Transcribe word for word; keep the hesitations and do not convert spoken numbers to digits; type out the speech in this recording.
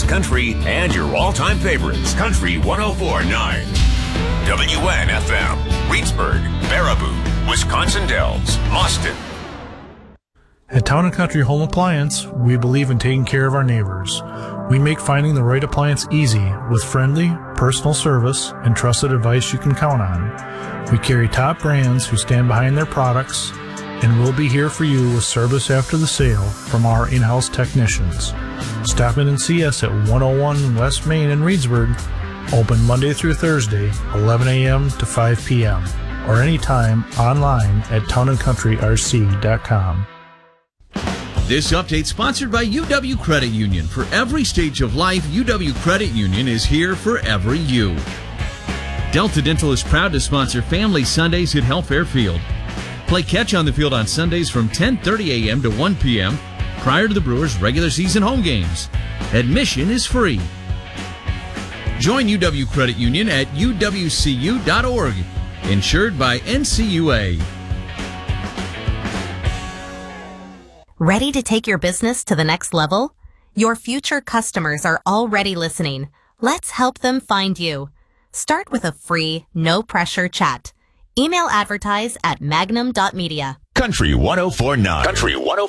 oldies, country, and your all-time favorites. Country one oh four point nine. W N F M. Reedsburg, Baraboo, Wisconsin Dells, Austin. At Town and Country Home Appliance, we believe in taking care of our neighbors. We make finding the right appliance easy with friendly, personal service and trusted advice you can count on. We carry top brands who stand behind their products, and we'll be here for you with service after the sale from our in-house technicians. Stop in and see us at one oh one West Main in Reedsburg, open Monday through Thursday, eleven a.m. to five p.m., or anytime online at town and country r c dot com. This update sponsored by U W Credit Union. For every stage of life, U W Credit Union is here for every you. Delta Dental is proud to sponsor Family Sundays at Health Fairfield. Play catch on the field on Sundays from ten thirty a.m. to one p.m. prior to the Brewers' regular season home games. Admission is free. Join U W Credit Union at u w c u dot org. Insured by N C U A. Ready to take your business to the next level? Your future customers are already listening. Let's help them find you. Start with a free, no-pressure chat. Email advertise at magnum dot media. Country one oh four point nine. Country one oh four.